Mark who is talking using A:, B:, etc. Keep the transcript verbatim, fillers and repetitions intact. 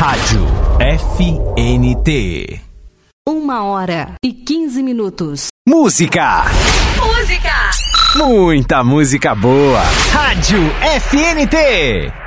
A: Rádio F N T.
B: Uma hora e quinze minutos.
A: Música!
B: Música!
A: Muita música boa! Rádio F N T!